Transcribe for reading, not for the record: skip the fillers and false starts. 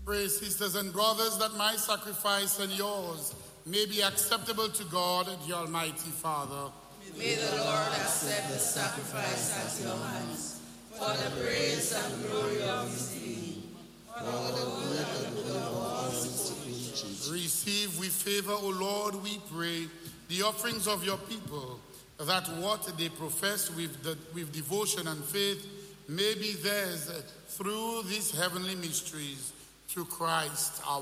Pray, sisters and brothers, that my sacrifice and yours may be acceptable to God, the Almighty Father. May the Lord accept the sacrifice at your hands, for the praise and glory of his name, for the good and good of all his creatures. Receive with favor, O Lord, we pray, the offerings of your people, that what they profess with devotion and faith may be theirs through these heavenly mysteries, through Christ our